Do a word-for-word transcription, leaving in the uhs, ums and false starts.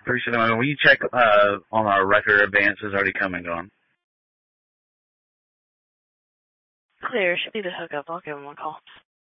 Appreciate it. Will you check uh, on our record advances already come and gone? Clear. Should be the hookup. I'll give him a call.